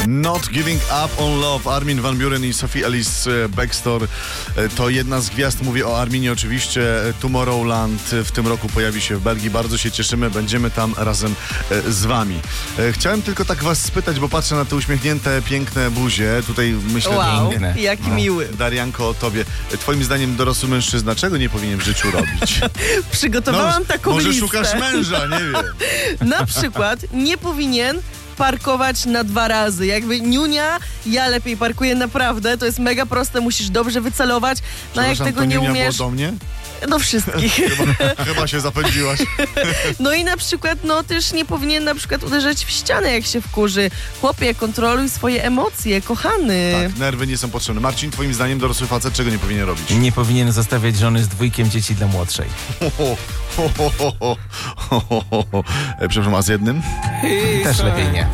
Not Giving Up on Love. Armin van Buuren i Sophie Ellis Bextor to jedna z gwiazd. Mówię o Arminie oczywiście. Tomorrowland w tym roku pojawi się w Belgii. Bardzo się cieszymy. Będziemy tam razem z wami. Chciałem tylko tak was spytać, bo patrzę na te uśmiechnięte, piękne buzie. Tutaj myślę, wow, że... jaki miły. Darianko, o tobie. Twoim zdaniem dorosły mężczyzna czego nie powinien w życiu robić? Przygotowałam taką może listę. Szukasz męża, nie wiem. Na przykład nie powinien parkować na 2 razy. Jakby niunia, ja lepiej parkuję naprawdę. To jest mega proste, musisz dobrze wycelować. No jak tego nie umiesz... do mnie? Do wszystkich. Chyba się zapędziłaś. No i na przykład, no też nie powinien na przykład uderzać w ścianę, jak się wkurzy. Chłopie, kontroluj swoje emocje, kochany. Tak, nerwy nie są potrzebne. Marcin, twoim zdaniem dorosły facet czego nie powinien robić? Nie powinien zostawiać żony z 2 dzieci dla młodszej. Przepraszam, a z jednym? Też lepiej nie.